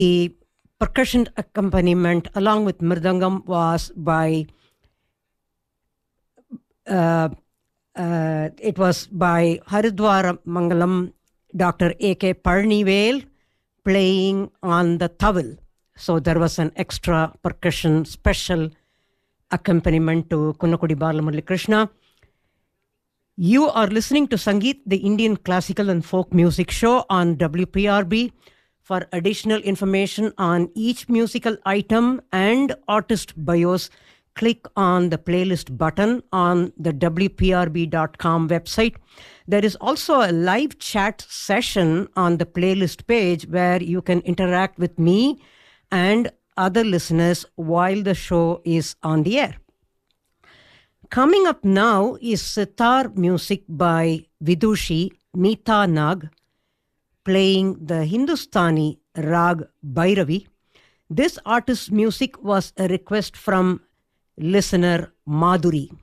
The percussion accompaniment along with mridangam was by it was by Haridwar Mangalam, Dr. A.K. Parnivel playing on the tawil. So there was an extra percussion special accompaniment to Kunnakudi Balamurali Krishna. You are listening to Sangeet, the Indian classical and folk music show on WPRB. For additional information on each musical item and artist bios, click on the playlist button on the WPRB.com website. There is also a live chat session on the playlist page where you can interact with me and other listeners while the show is on the air. Coming up now is sitar music by Vidushi Meeta Nag, playing the Hindustani rag Bhairavi. This artist's music was a request from listener Madhuri.